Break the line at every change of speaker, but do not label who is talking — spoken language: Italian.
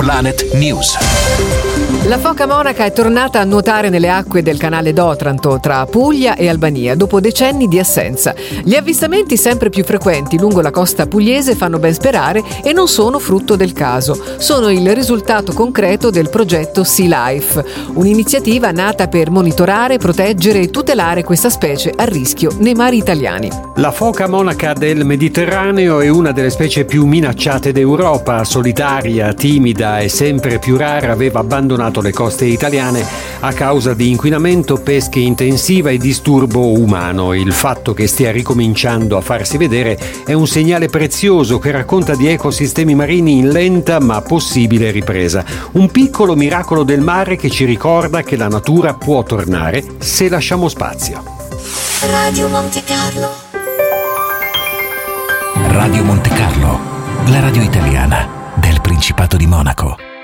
Planet News.
La foca monaca è tornata a nuotare nelle acque del canale d'Otranto tra Puglia e Albania dopo decenni di assenza. Gli avvistamenti sempre più frequenti lungo la costa pugliese fanno ben sperare e non sono frutto del caso. Sono il risultato concreto del progetto Sea Life, un'iniziativa nata per monitorare, proteggere e tutelare questa specie a rischio nei mari italiani.
La foca monaca del Mediterraneo è una delle specie più minacciate d'Europa. Solitaria, timida e sempre più rara, aveva abbandonato le coste italiane a causa di inquinamento, pesche intensiva e disturbo umano. Il fatto che stia ricominciando a farsi vedere è un segnale prezioso che racconta di ecosistemi marini in lenta ma possibile ripresa. Un piccolo miracolo del mare che ci ricorda che la natura può tornare se lasciamo spazio.
Radio Monte Carlo.
Radio Monte Carlo, la radio italiana del Principato di Monaco.